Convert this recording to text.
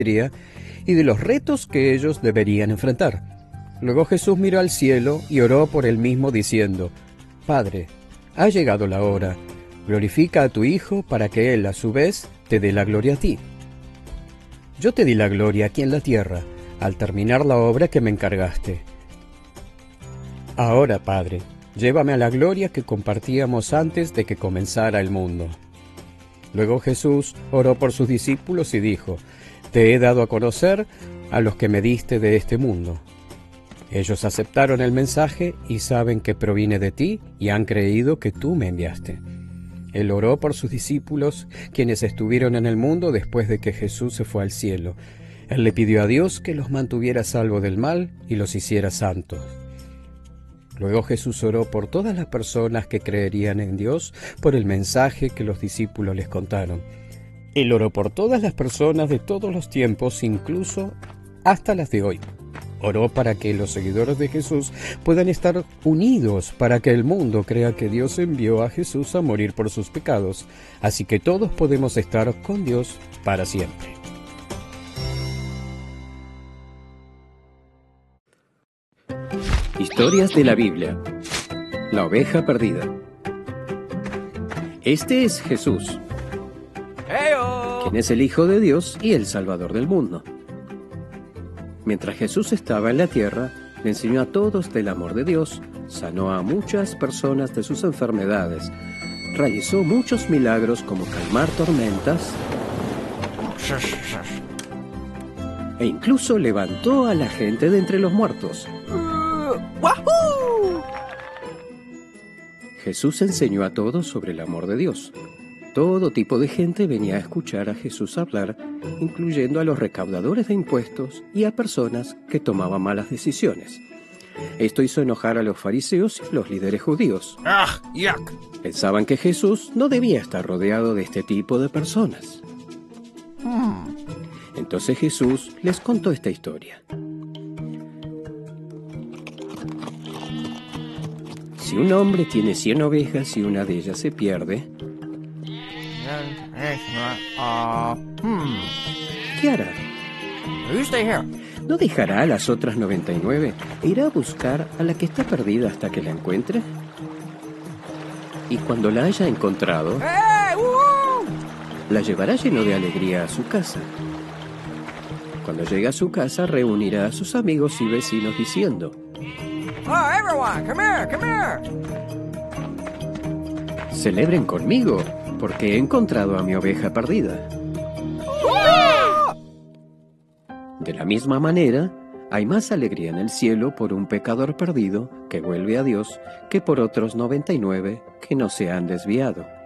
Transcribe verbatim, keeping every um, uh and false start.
y de los retos que ellos deberían enfrentar. Luego Jesús miró al cielo y oró por él mismo diciendo: Padre, ha llegado la hora, glorifica a tu Hijo para que Él a su vez te dé la gloria a ti. Yo te di la gloria aquí en la tierra, al terminar la obra que me encargaste. Ahora, Padre, llévame a la gloria que compartíamos antes de que comenzara el mundo. Luego Jesús oró por sus discípulos y dijo: Te he dado a conocer a los que me diste de este mundo. Ellos aceptaron el mensaje y saben que proviene de ti y han creído que tú me enviaste. Él oró por sus discípulos, quienes estuvieron en el mundo después de que Jesús se fue al cielo. Él le pidió a Dios que los mantuviera salvo del mal y los hiciera santos. Luego Jesús oró por todas las personas que creerían en Dios por el mensaje que los discípulos les contaron. Él oró por todas las personas de todos los tiempos, incluso hasta las de hoy. Oró para que los seguidores de Jesús puedan estar unidos, para que el mundo crea que Dios envió a Jesús a morir por sus pecados, así que todos podemos estar con Dios para siempre. Historias de la Biblia. La oveja perdida. Este es Jesús, quien es el Hijo de Dios y el Salvador del mundo. Mientras Jesús estaba en la tierra, le enseñó a todos del amor de Dios, sanó a muchas personas de sus enfermedades, realizó muchos milagros como calmar tormentas e incluso levantó a la gente de entre los muertos. Jesús enseñó a todos sobre el amor de Dios. Todo tipo de gente venía a escuchar a Jesús hablar, incluyendo a los recaudadores de impuestos y a personas que tomaban malas decisiones. Esto hizo enojar a los fariseos y los líderes judíos. ¡Ah, yuck! Pensaban que Jesús no debía estar rodeado de este tipo de personas. Hmm. Entonces Jesús les contó esta historia. Si un hombre tiene cien ovejas y una de ellas se pierde, Uh, hmm. ¿qué hará? You stay here. ¿No dejará a las otras noventa y nueve e irá a buscar a la que está perdida hasta que la encuentre? Y cuando la haya encontrado, Hey, woo! la llevará lleno de alegría a su casa. Cuando llegue a su casa, reunirá a sus amigos y vecinos diciendo: Oh, everyone, come here, come here. Celebren conmigo, porque he encontrado a mi oveja perdida. De la misma manera, hay más alegría en el cielo por un pecador perdido que vuelve a Dios que por otros noventa y nueve que no se han desviado.